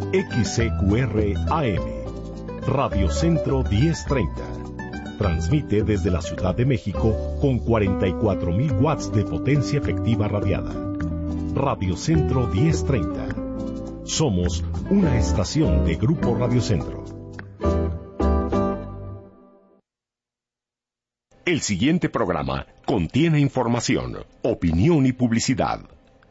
XCQR AM, Radio Centro 1030. Transmite desde la Ciudad de México con 44.000 watts de potencia efectiva radiada. Radio Centro 1030. Somos una estación de Grupo Radio Centro. El siguiente programa contiene información, opinión y publicidad.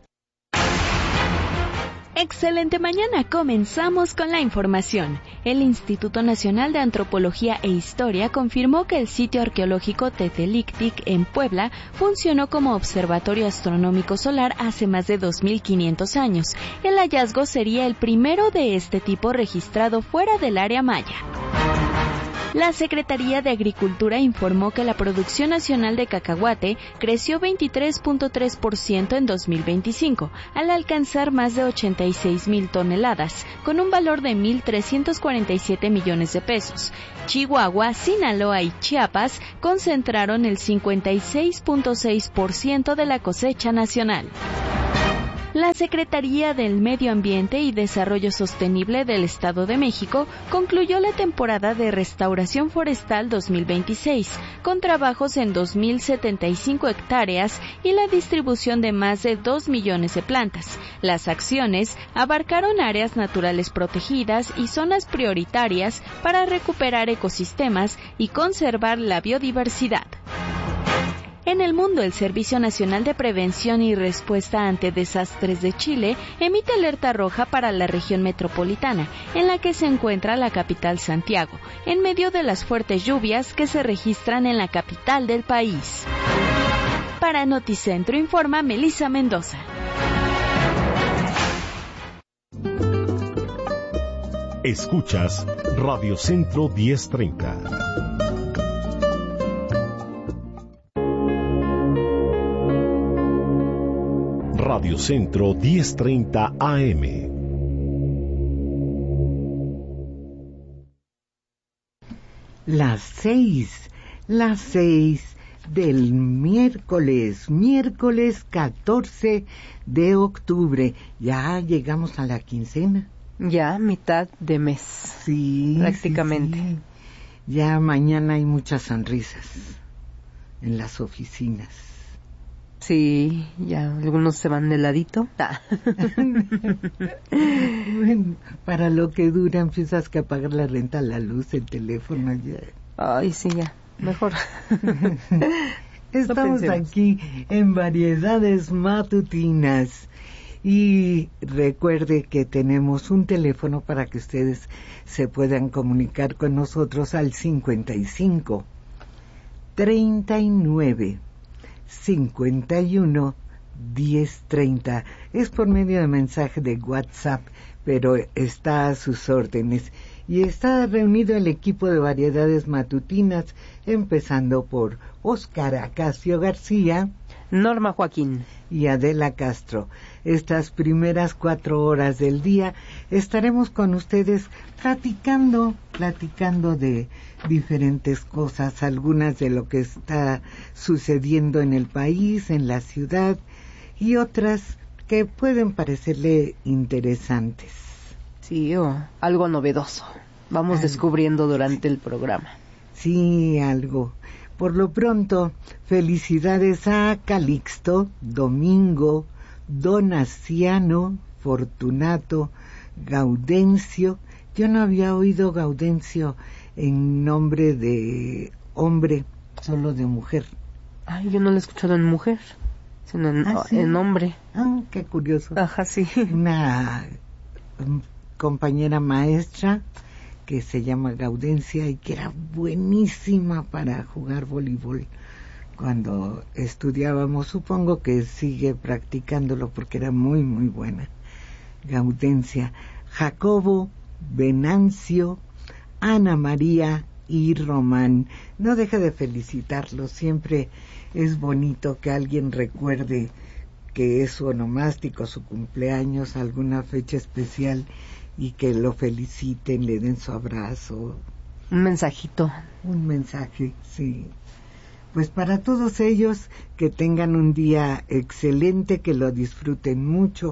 Excelente mañana, comenzamos con la información. El Instituto Nacional de Antropología e Historia confirmó que el sitio arqueológico Tetelictic en Puebla funcionó como observatorio astronómico solar hace más de 2.500 años. El hallazgo sería el primero de este tipo registrado fuera del área maya. La Secretaría de Agricultura informó que la producción nacional de cacahuate creció 23.3% en 2025, al alcanzar más de 86,000 toneladas, con un valor de 1.347 millones de pesos. Chihuahua, Sinaloa y Chiapas concentraron el 56.6% de la cosecha nacional. La Secretaría del Medio Ambiente y Desarrollo Sostenible del Estado de México concluyó la temporada de restauración forestal 2026, con trabajos en 2.075 hectáreas y la distribución de más de 2 millones de plantas. Las acciones abarcaron áreas naturales protegidas y zonas prioritarias para recuperar ecosistemas y conservar la biodiversidad. En el mundo, el Servicio Nacional de Prevención y Respuesta ante Desastres de Chile emite alerta roja para la región metropolitana, en la que se encuentra la capital Santiago, en medio de las fuertes lluvias que se registran en la capital del país. Para Noticentro informa Melissa Mendoza. Escuchas Radio Centro 1030. Radio Centro 1030 AM. Las seis del miércoles 14 de octubre. Ya llegamos a la quincena. Ya mitad de mes. Sí, prácticamente. Sí. Ya mañana hay muchas sonrisas en las oficinas. Sí, ya algunos se van de ladito. Bueno, para lo que dura empiezas que apagar la renta, la luz, el teléfono. Ya. Ay, sí, ya, mejor. Estamos aquí en Variedades Matutinas y recuerde que tenemos un teléfono para que ustedes se puedan comunicar con nosotros al 55 39 51 1030. Es por medio de mensaje de WhatsApp, pero está a sus órdenes. Y está reunido el equipo de Variedades Matutinas, empezando por Óscar Acacio García, Norma Joaquín y Adela Castro. Estas primeras 4 horas del día estaremos con ustedes platicando de diferentes cosas, algunas de lo que está sucediendo en el país, en la ciudad, y otras que pueden parecerle interesantes. Sí, o algo novedoso. Vamos descubriendo durante el programa. Sí, algo. Por lo pronto, felicidades a Calixto, Domingo, Donaciano, Fortunato, Gaudencio. Yo no había oído Gaudencio en nombre de hombre, solo de mujer. Ay, yo no lo he escuchado en mujer, sino ¿sí? En hombre. Ah, qué curioso. Ajá, sí. Una compañera maestra que se llama Gaudencia y que era buenísima para jugar voleibol cuando estudiábamos. Supongo que sigue practicándolo porque era muy, muy buena. Gaudencia, Jacobo, Venancio, Ana María y Román. No deje de felicitarlos. Siempre es bonito que alguien recuerde que es su onomástico, su cumpleaños, alguna fecha especial, y que lo feliciten, le den su abrazo. Un mensajito. Un mensaje, sí. Pues para todos ellos, que tengan un día excelente, que lo disfruten mucho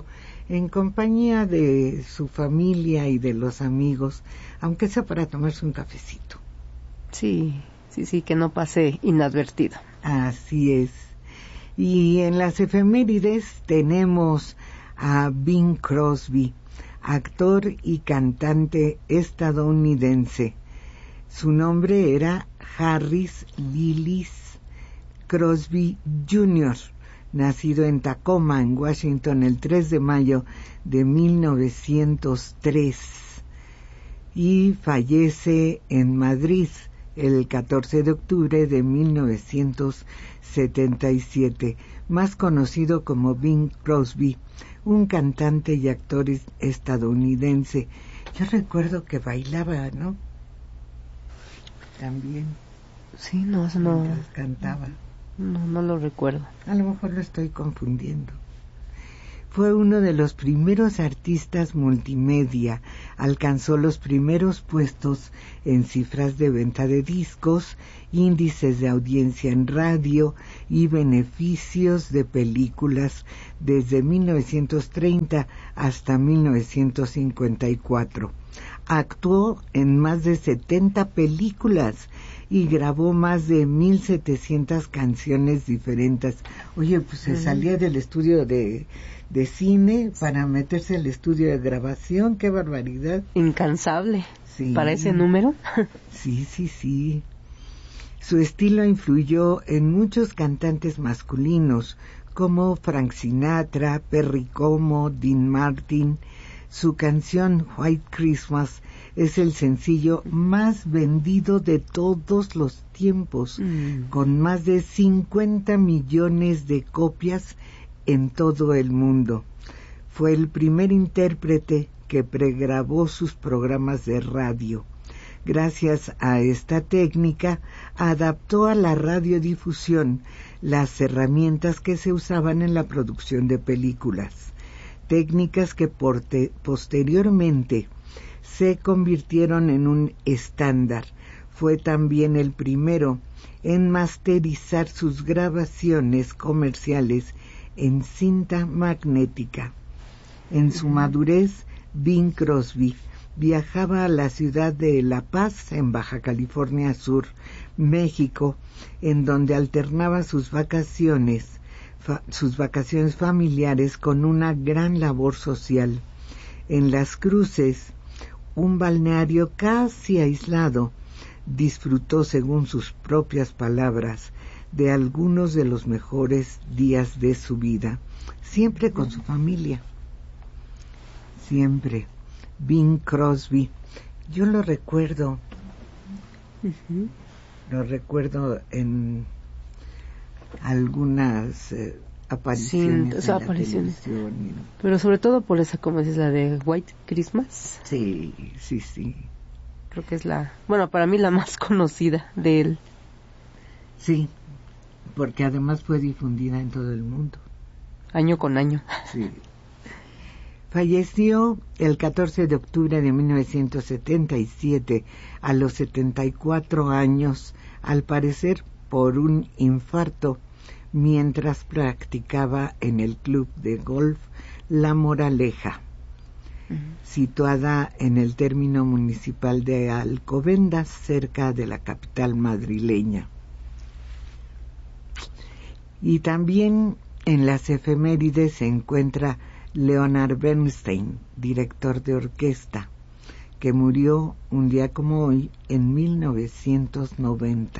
en compañía de su familia y de los amigos, aunque sea para tomarse un cafecito. Sí, que no pase inadvertido. Así es. Y en las efemérides tenemos a Bing Crosby, actor y cantante estadounidense. Su nombre era Harris Lillis Crosby Jr., nacido en Tacoma, en Washington, el 3 de mayo de 1903, y fallece en Madrid el 14 de octubre de 1977, más conocido como Bing Crosby, un cantante y actor estadounidense. Yo recuerdo que bailaba, ¿no? También. Sí, no. Cantaba. No lo recuerdo. A lo mejor lo estoy confundiendo. Fue uno de los primeros artistas multimedia. Alcanzó los primeros puestos en cifras de venta de discos, índices de audiencia en radio y beneficios de películas desde 1930 hasta 1954. Actuó en más de 70 películas y grabó más de 1,700 canciones diferentes. Oye, pues se salía del estudio de cine para meterse al estudio de grabación. ¡Qué barbaridad! Incansable. Sí. ¿Para ese número? Sí. Su estilo influyó en muchos cantantes masculinos como Frank Sinatra, Perry Como, Dean Martin. Su canción White Christmas es el sencillo más vendido de todos los tiempos, con más de 50 millones de copias en todo el mundo. Fue el primer intérprete que pregrabó sus programas de radio. Gracias a esta técnica, adaptó a la radiodifusión las herramientas que se usaban en la producción de películas, técnicas que posteriormente se convirtieron en un estándar. Fue también el primero en masterizar sus grabaciones comerciales en cinta magnética. En su madurez, Bing Crosby viajaba a la ciudad de La Paz, en Baja California Sur, México, en donde alternaba sus vacaciones familiares con una gran labor social. En Las Cruces, un balneario casi aislado, disfrutó, según sus propias palabras, de algunos de los mejores días de su vida, siempre con su familia. Siempre. Bing Crosby, yo lo recuerdo. Lo recuerdo en algunas apariciones, televisión. Pero sobre todo por esa, como dices, la de White Christmas. Sí. Creo que es para mí la más conocida de él. Sí, porque además fue difundida en todo el mundo. Año con año. Sí. Falleció el 14 de octubre de 1977 a los 74 años, al parecer por un infarto, mientras practicaba en el club de golf La Moraleja, situada en el término municipal de Alcobendas, cerca de la capital madrileña. Y también en las efemérides se encuentra Leonard Bernstein, director de orquesta, que murió un día como hoy en 1990.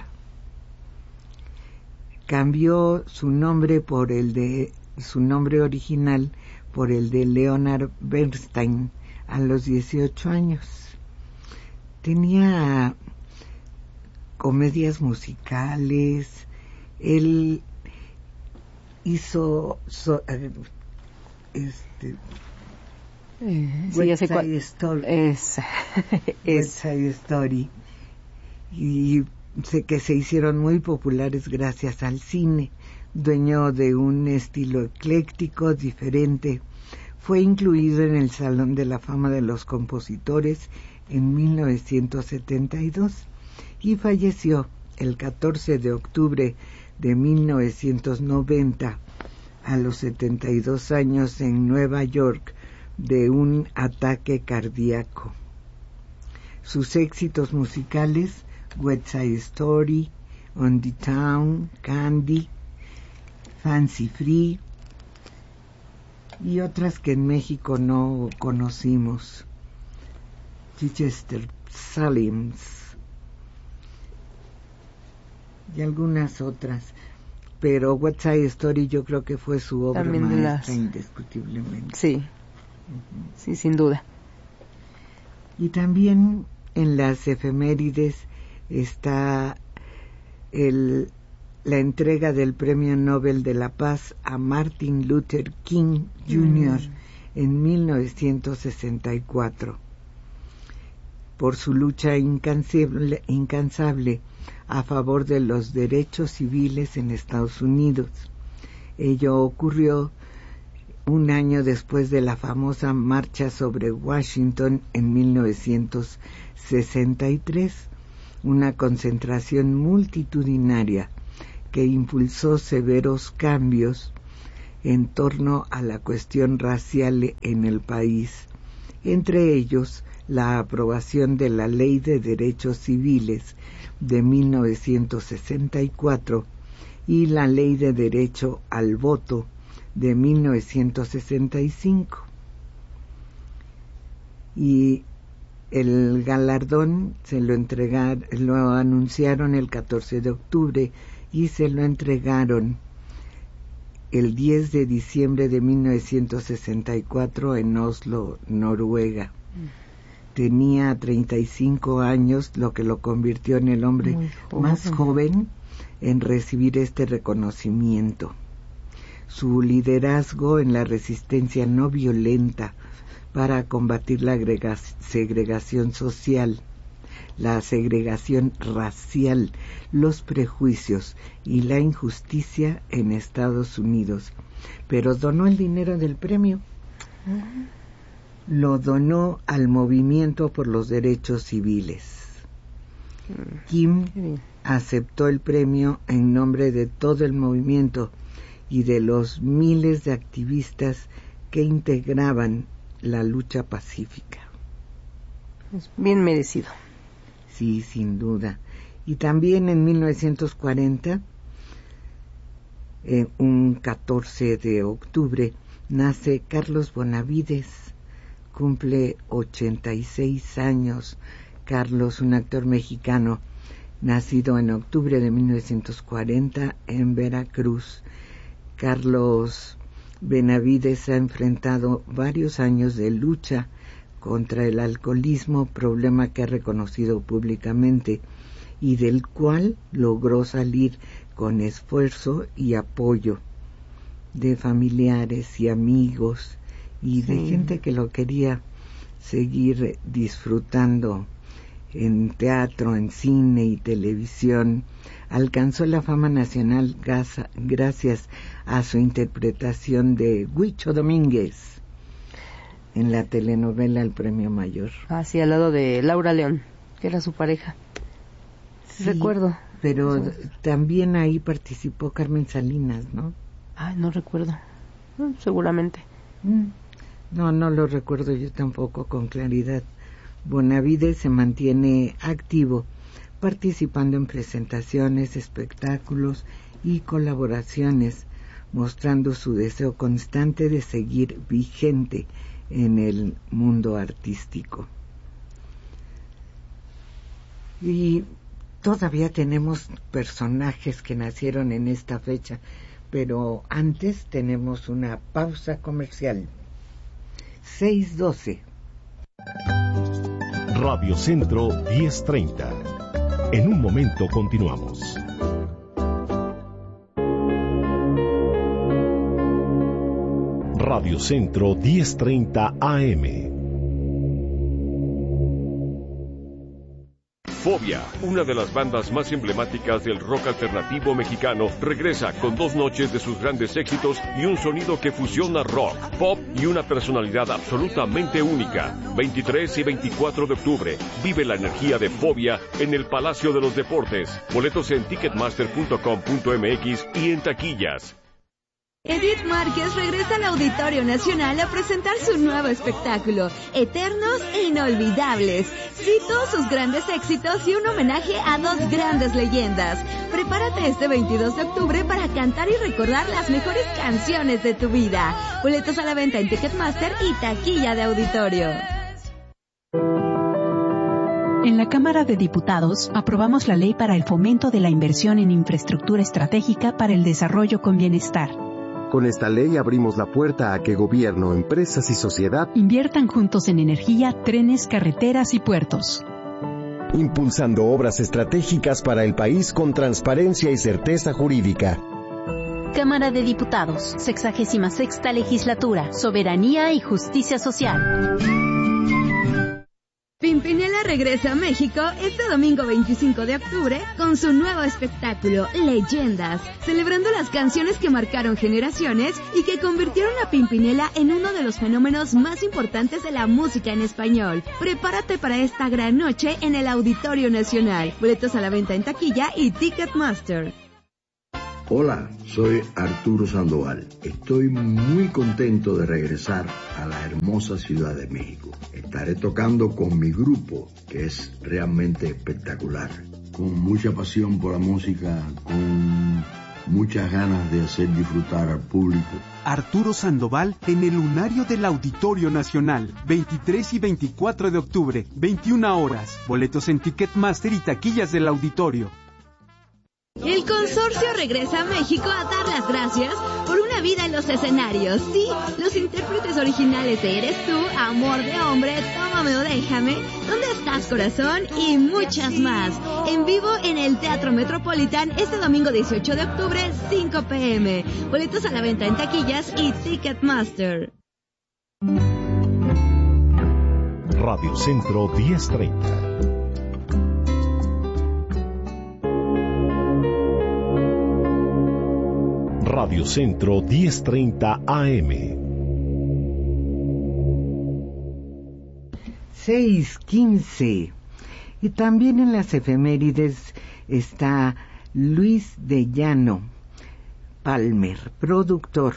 Cambió su nombre su nombre original por el de Leonard Bernstein a los 18 años. Tenía comedias musicales. Él hizo West Side Story. West Side Story. Y sé que se hicieron muy populares gracias al cine. Dueño de un estilo ecléctico, diferente, fue incluido en el Salón de la Fama de los Compositores en 1972 y falleció el 14 de octubre de 1990 a los 72 años en Nueva York, de un ataque cardíaco. Sus éxitos musicales, West Side Story, On the Town, Candy, Fancy Free y otras que en México no conocimos, Chichester Salims y algunas otras, pero West Side Story yo creo que fue su obra maestra indiscutiblemente. Sí, sí, sin duda. Y también en las efemérides está la entrega del Premio Nobel de la Paz a Martin Luther King Jr. En 1964 por su lucha incansable a favor de los derechos civiles en Estados Unidos. Ello ocurrió un año después de la famosa marcha sobre Washington en 1963, una concentración multitudinaria que impulsó severos cambios en torno a la cuestión racial en el país, entre ellos la aprobación de la Ley de Derechos Civiles de 1964 y la Ley de Derecho al Voto de 1965. Y el galardón lo anunciaron el 14 de octubre y se lo entregaron el 10 de diciembre de 1964 en Oslo, Noruega. Tenía 35 años, lo que lo convirtió en el hombre más joven en recibir este reconocimiento. Su liderazgo en la resistencia no violenta para combatir la segregación social, la segregación racial, los prejuicios y la injusticia en Estados Unidos. Pero donó el dinero del premio. Lo donó al movimiento por los derechos civiles. Kim aceptó el premio en nombre de todo el movimiento y de los miles de activistas que integraban la lucha pacífica. Es bien merecido. Sí, sin duda. Y también en 1940, un 14 de octubre, nace Carlos Bonavides. Cumple 86 años. Carlos, un actor mexicano, nacido en octubre de 1940 en Veracruz. Carlos Benavides ha enfrentado varios años de lucha contra el alcoholismo, problema que ha reconocido públicamente y del cual logró salir con esfuerzo y apoyo de familiares y amigos y de gente que lo quería seguir disfrutando en teatro, en cine y televisión. Alcanzó la fama nacional gracias a su interpretación de Huicho Domínguez en la telenovela El Premio Mayor. Sí, al lado de Laura León, que era su pareja. Sí, recuerdo. Pero también ahí participó Carmen Salinas, ¿no? No recuerdo. Seguramente. No lo recuerdo yo tampoco con claridad. Bonavides se mantiene activo, participando en presentaciones, espectáculos y colaboraciones, mostrando su deseo constante de seguir vigente en el mundo artístico. Y todavía tenemos personajes que nacieron en esta fecha, pero antes tenemos una pausa comercial. 6:12. Radio Centro 1030. En un momento continuamos. Radio Centro 1030 AM. Fobia, una de las bandas más emblemáticas del rock alternativo mexicano, regresa con 2 noches de sus grandes éxitos y un sonido que fusiona rock, pop y una personalidad absolutamente única. 23 y 24 de octubre, vive la energía de Fobia en el Palacio de los Deportes. Boletos en ticketmaster.com.mx y en taquillas. Edith Márquez regresa al Auditorio Nacional a presentar su nuevo espectáculo, Eternos e Inolvidables. Cito sus grandes éxitos y un homenaje a dos grandes leyendas. Prepárate este 22 de octubre para cantar y recordar las mejores canciones de tu vida. Boletos a la venta en Ticketmaster y taquilla de auditorio. En la Cámara de Diputados aprobamos la Ley para el Fomento de la Inversión en Infraestructura Estratégica para el Desarrollo con Bienestar. Con esta ley abrimos la puerta a que gobierno, empresas y sociedad inviertan juntos en energía, trenes, carreteras y puertos. Impulsando obras estratégicas para el país con transparencia y certeza jurídica. Cámara de Diputados, 66ª Legislatura, Soberanía y Justicia Social. Pimpinela regresa a México este domingo 25 de octubre con su nuevo espectáculo, Leyendas, celebrando las canciones que marcaron generaciones y que convirtieron a Pimpinela en uno de los fenómenos más importantes de la música en español. Prepárate para esta gran noche en el Auditorio Nacional. Boletos a la venta en taquilla y Ticketmaster. Hola, soy Arturo Sandoval. Estoy muy contento de regresar a la hermosa Ciudad de México. Estaré tocando con mi grupo, que es realmente espectacular. Con mucha pasión por la música, con muchas ganas de hacer disfrutar al público. Arturo Sandoval en el Lunario del Auditorio Nacional, 23 y 24 de octubre, 21 horas. Boletos en Ticketmaster y taquillas del auditorio. El consorcio regresa a México a dar las gracias por una vida en los escenarios. Sí, los intérpretes originales de Eres Tú, Amor de Hombre, Tómame o Déjame, ¿Dónde estás, corazón? Y muchas más. En vivo en el Teatro Metropolitan este domingo 18 de octubre, 5 p.m. Boletos a la venta en taquillas y Ticketmaster. Radio Centro 1030. Radio Centro 1030 AM. 6:15. Y también en las efemérides está Luis de Llano Palmer, productor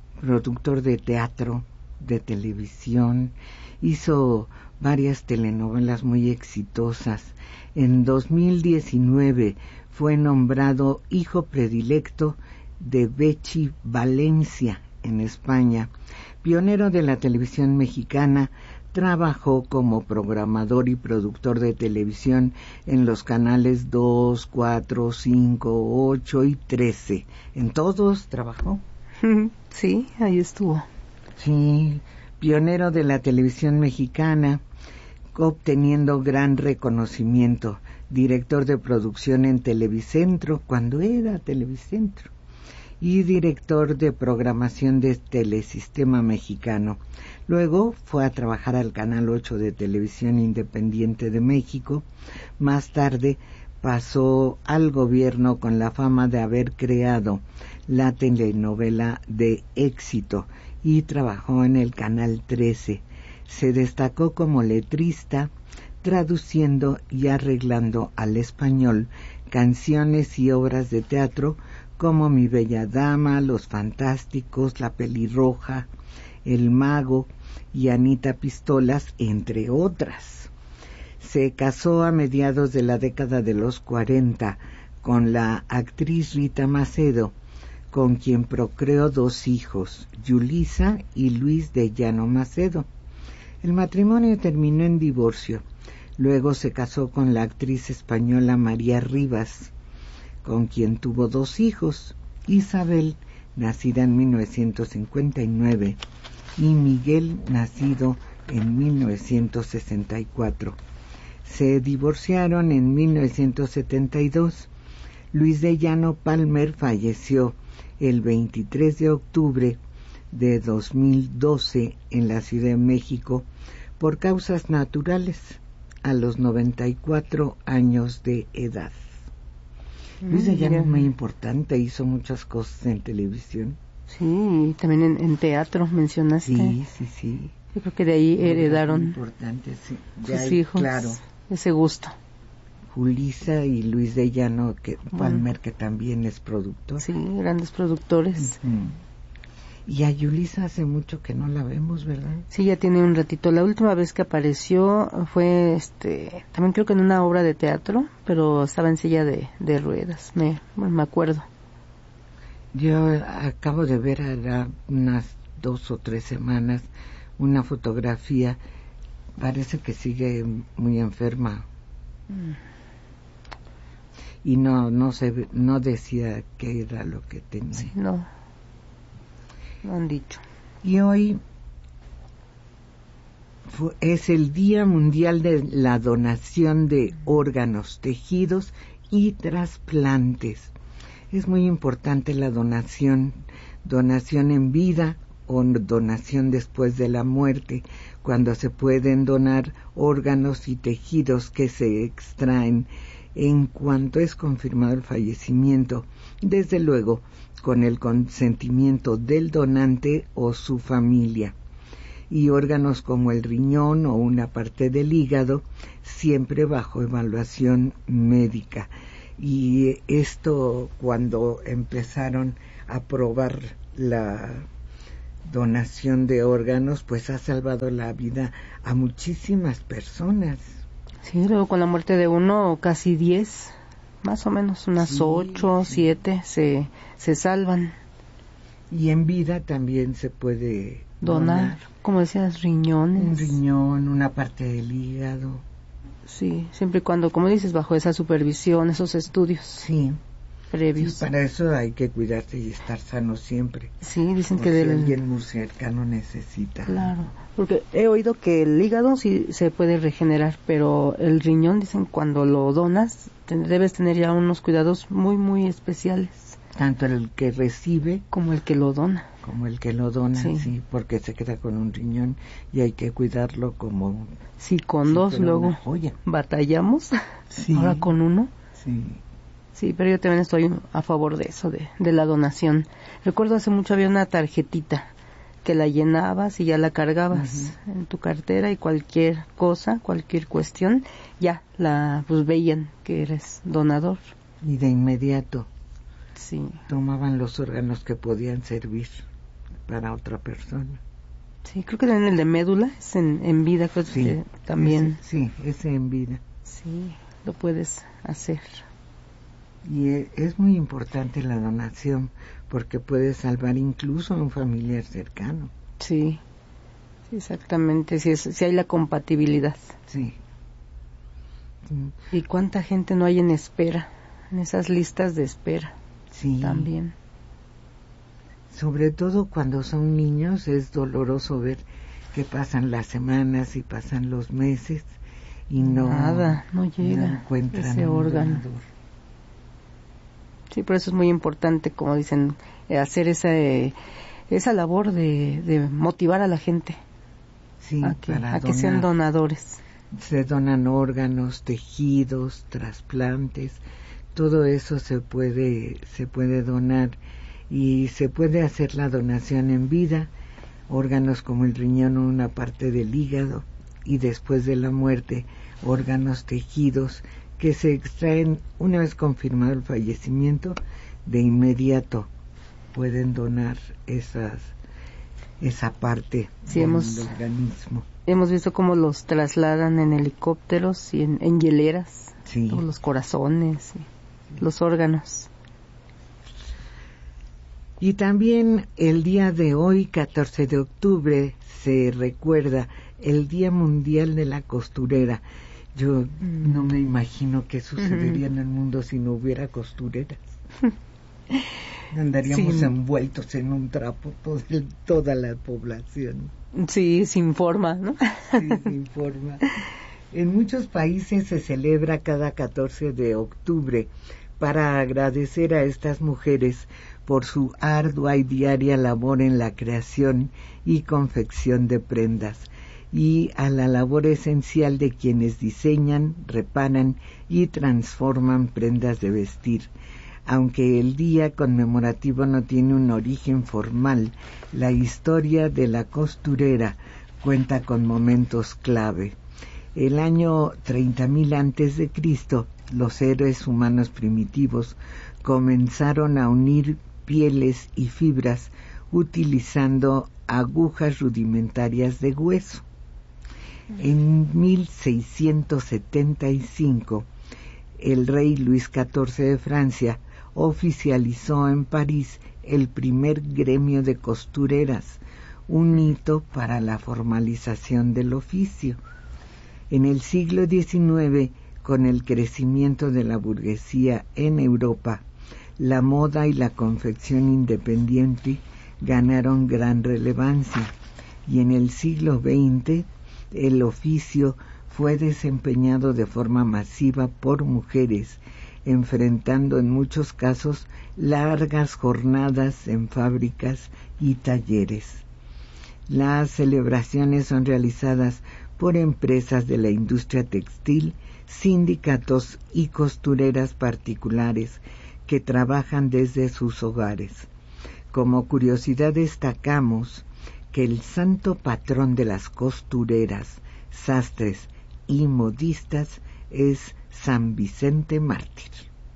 de teatro, de televisión. Hizo varias telenovelas muy exitosas. En 2019 fue nombrado hijo predilecto de Bechi Valencia, en España. Pionero de la televisión mexicana, trabajó como programador y productor de televisión en los canales 2, 4, 5, 8 y 13. ¿En todos trabajó? Sí, ahí estuvo. Sí, pionero de la televisión mexicana, obteniendo gran reconocimiento. Director de producción en Televicentro, cuando era Televicentro, y director de programación de Telesistema Mexicano. Luego fue a trabajar al Canal 8 de Televisión Independiente de México. Más tarde pasó al gobierno con la fama de haber creado la telenovela de éxito y trabajó en el Canal 13. Se destacó como letrista, traduciendo y arreglando al español canciones y obras de teatro como Mi Bella Dama, Los Fantásticos, La Pelirroja, El Mago y Anita Pistolas, entre otras. Se casó a mediados de la década de los 40 con la actriz Rita Macedo, con quien procreó 2 hijos, Yulisa y Luis de Llano Macedo. El matrimonio terminó en divorcio. Luego se casó con la actriz española María Rivas, con quien tuvo 2 hijos, Isabel, nacida en 1959, y Miguel, nacido en 1964. Se divorciaron en 1972. Luis de Llano Palmer falleció el 23 de octubre de 2012 en la Ciudad de México por causas naturales, a los 94 años de edad. Luis de Llano es muy importante, hizo muchas cosas en televisión. Sí, también en teatro mencionaste. Sí. Yo creo que de ahí heredaron importante, sí. Sus hijos, claro, ese gusto. Julisa y Luis de Llano Palmer, que también es productor. Sí, grandes productores. Y a Yulisa hace mucho que no la vemos, ¿verdad? Sí, ya tiene un ratito. La última vez que apareció fue, también creo que en una obra de teatro, pero estaba en silla de ruedas, me acuerdo. Yo acabo de ver unas 2 o 3 semanas una fotografía, parece que sigue muy enferma. Y no decía qué era lo que tenía. Sí, no han dicho. Y hoy es el Día Mundial de la Donación de Órganos, Tejidos y Trasplantes. Es muy importante la donación en vida o donación después de la muerte, cuando se pueden donar órganos y tejidos que se extraen en cuanto es confirmado el fallecimiento, desde luego con el consentimiento del donante o su familia. Y órganos como el riñón o una parte del hígado, siempre bajo evaluación médica. Y esto, cuando empezaron a probar la donación de órganos, pues ha salvado la vida a muchísimas personas. Sí, luego con la muerte de uno, casi 10, más o menos, unas 8, 7 se salvan. Y en vida también se puede donar, como decías, riñones. Un riñón, una parte del hígado. Sí, siempre y cuando, como dices, bajo esa supervisión, esos estudios previos. Sí, para eso hay que cuidarse y estar sano siempre. Sí, dicen que alguien muy cercano necesita. Claro, porque he oído que el hígado sí se puede regenerar, pero el riñón, dicen, cuando lo donas, debes tener ya unos cuidados muy, muy especiales. Tanto el que recibe como el que lo dona. Sí, porque se queda con un riñón y hay que cuidarlo como... Sí, con dos luego batallamos, ahora con uno. Sí, pero yo también estoy a favor de eso, de la donación. Recuerdo hace mucho había una tarjetita que la llenabas y ya la cargabas en tu cartera, y cualquier cosa, cualquier cuestión, ya pues veían que eres donador. Y de inmediato tomaban los órganos que podían servir para otra persona. Sí, creo que en el de médula es en vida, creo que también. Ese en vida. Sí, lo puedes hacer. Y es muy importante la donación, porque puede salvar incluso a un familiar cercano. Sí, exactamente, si hay la compatibilidad. Sí. ¿Y cuánta gente no hay en espera, en esas listas de espera? Sí. También. Sobre todo cuando son niños, es doloroso ver que pasan las semanas y pasan los meses y no llega encuentran ese órgano. Sí, por eso es muy importante, como dicen, hacer esa labor de motivar a la gente a que sean donadores. Se donan órganos, tejidos, trasplantes, todo eso se puede donar, y se puede hacer la donación en vida, órganos como el riñón o una parte del hígado, y después de la muerte, órganos, tejidos que se extraen una vez confirmado el fallecimiento, de inmediato pueden donar esa parte del organismo. Hemos visto cómo los trasladan en helicópteros y en hieleras, todos los corazones, los órganos. Y también el día de hoy, 14 de octubre, se recuerda el Día Mundial de la Costurera. Yo no me imagino qué sucedería en el mundo si no hubiera costureras. Andaríamos envueltos en un trapo toda la población. Sí, sin forma, ¿no? Sí, sin forma. En muchos países se celebra cada 14 de octubre para agradecer a estas mujeres por su ardua y diaria labor en la creación y confección de prendas, y a la labor esencial de quienes diseñan, reparan y transforman prendas de vestir. Aunque el día conmemorativo no tiene un origen formal, la historia de la costurera cuenta con momentos clave. El año 30.000 antes de Cristo, los héroes humanos primitivos comenzaron a unir pieles y fibras utilizando agujas rudimentarias de hueso. En 1675, el rey Luis XIV de Francia oficializó en París el primer gremio de costureras, un hito para la formalización del oficio. En el siglo XIX, con el crecimiento de la burguesía en Europa, la moda y la confección independiente ganaron gran relevancia, y en el siglo XX el oficio fue desempeñado de forma masiva por mujeres, enfrentando en muchos casos largas jornadas en fábricas y talleres. Las celebraciones son realizadas por empresas de la industria textil, sindicatos y costureras particulares que trabajan desde sus hogares. Como curiosidad destacamos que el santo patrón de las costureras, sastres y modistas es San Vicente Mártir.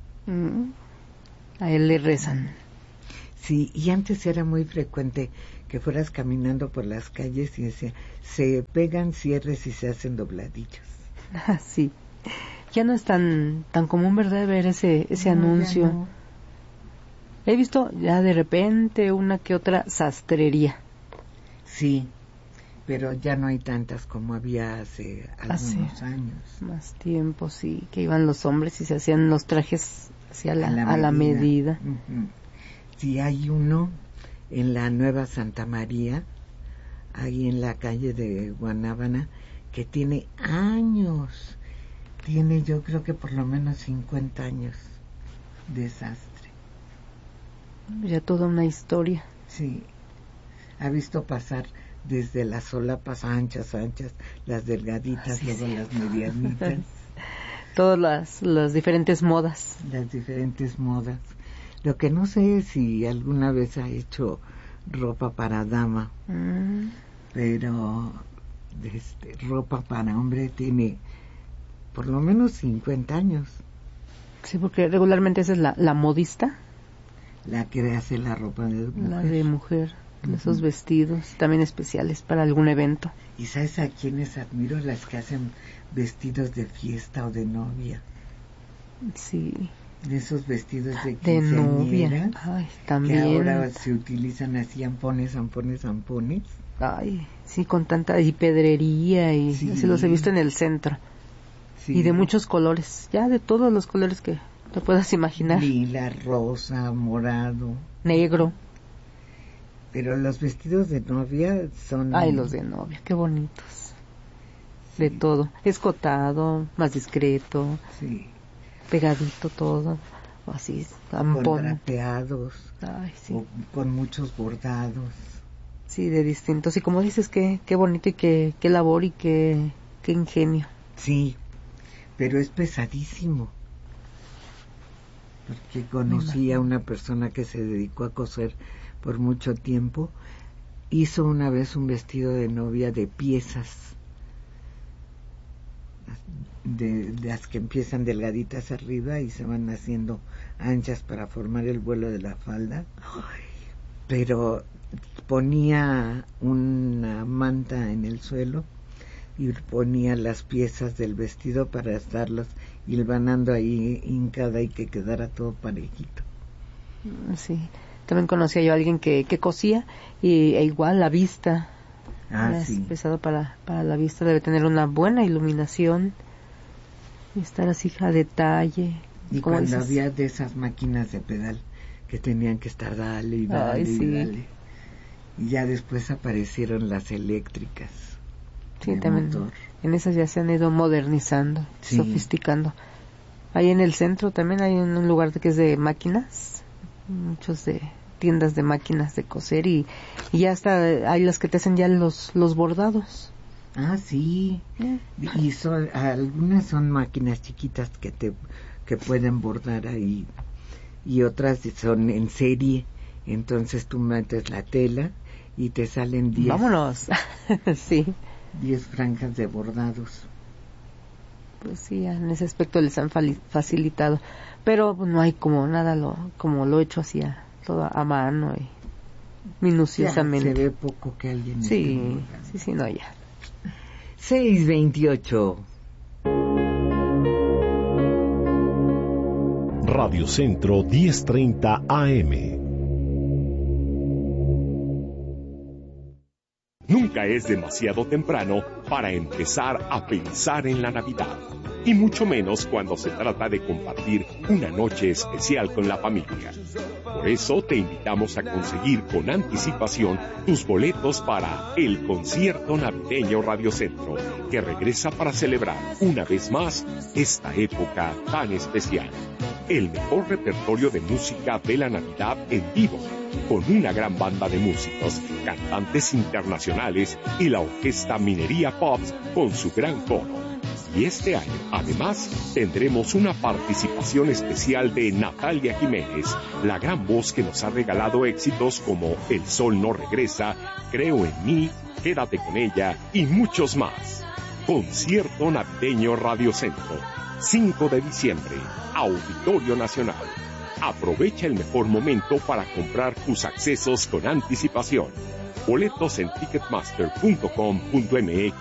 A él le rezan. Sí, y antes era muy frecuente que fueras caminando por las calles y decía, se pegan cierres y se hacen dobladillos. Sí, ya no es tan común, ¿verdad?, ver ese anuncio. No. He visto ya de repente una que otra sastrería. Sí, pero ya no hay tantas como había hace algunos años. Más tiempo, sí, que iban los hombres y se hacían los trajes hacia a la medida. Uh-huh. Sí, hay uno en la Nueva Santa María, ahí en la calle de Guanábana, que tiene años, tiene yo creo que por lo menos 50 años de sastre. Ya toda una historia. Sí, ha visto pasar desde las solapas anchas, las delgaditas, sí, luego las medianitas. Todas las diferentes modas. Las diferentes modas. Lo que no sé es si alguna vez ha hecho ropa para dama, pero ropa para hombre tiene por lo menos 50 años. Sí, porque regularmente esa es la modista. La que hace la ropa de mujer. La de mujer. Esos vestidos también especiales para algún evento. ¿Y sabes a quiénes admiro? Las que hacen vestidos de fiesta o de novia. Sí. De esos vestidos de quinceañera. Ay, también. Que ahora se utilizan así, zampones. Ay, sí, con tanta y pedrería y sí. Se los he visto en el centro. Sí. Y de muchos colores, ya de todos los colores que te puedas imaginar. Lila, rosa, morado. Negro. Pero los vestidos de novia son... Ay, los de novia, qué bonitos. Sí. De todo. Escotado, más discreto. Sí. Pegadito todo. O así, con drapeados. Ay, sí. O con muchos bordados. Sí, de distintos. Y como dices, qué bonito y qué labor y qué ingenio. Sí, pero es pesadísimo. Porque conocí a una persona que se dedicó a coser por mucho tiempo. Hizo una vez un vestido de novia de piezas, de las que empiezan delgaditas arriba y se van haciendo anchas para formar el vuelo de la falda. Pero ponía una manta en el suelo y ponía las piezas del vestido para estarlas hilvanando ahí hincada y que quedara todo parejito. Sí. También conocía yo a alguien que cosía e igual la vista. Sí. Es pesado para la vista, debe tener una buena iluminación y estar así a detalle. Y cuando dices, había de esas máquinas de pedal que tenían que estar dale y dale. Y ya después aparecieron las eléctricas. Sí, también motor. En esas ya se han ido modernizando, sí, sofisticando. Ahí en el centro también hay un lugar que es de máquinas, muchos de tiendas de máquinas de coser y ya hasta hay las que te hacen ya los bordados. Sí. Y algunas son máquinas chiquitas que pueden bordar ahí y otras son en serie. Entonces tú metes la tela y te salen 10. Vámonos. Sí. 10 franjas de bordados. Pues sí, en ese aspecto les han facilitado, pero no hay como nada como lo hecho así todo a mano minuciosamente. Ya, se ve poco que alguien... Sí, no, ya. 6:28. Radio Centro 10:30 AM. Nunca es demasiado temprano para empezar a pensar en la Navidad, y mucho menos cuando se trata de compartir una noche especial con la familia. Por eso te invitamos a conseguir con anticipación tus boletos para el concierto navideño Radio Centro, que regresa para celebrar una vez más esta época tan especial. El mejor repertorio de música de la Navidad en vivo, con una gran banda de músicos, cantantes internacionales y la orquesta Minería Pops con su gran coro. Y este año, además, tendremos una participación especial de Natalia Jiménez, la gran voz que nos ha regalado éxitos como El Sol No Regresa, Creo en Mí, Quédate con Ella y muchos más. Concierto Navideño Radio Centro, 5 de diciembre, Auditorio Nacional. Aprovecha el mejor momento para comprar tus accesos con anticipación. Boletos en ticketmaster.com.mx